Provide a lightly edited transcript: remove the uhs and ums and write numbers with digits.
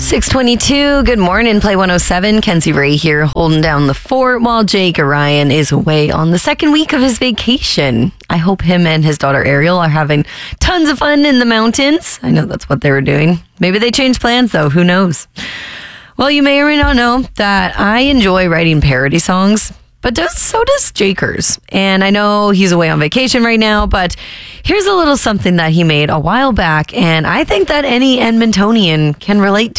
622, good morning, Play 107. Kenzie Ray here, holding down the fort while Jake Orion is away on the second week of his vacation. I hope him and his daughter Ariel are having tons of fun in the mountains. I know that's what they were doing. Maybe they changed plans, though. Who knows? Well, you may or may not know that I enjoy writing parody songs, but so does Jakers. And I know he's away on vacation right now, but here's a little something that he made a while back, and I think that any Edmontonian can relate to.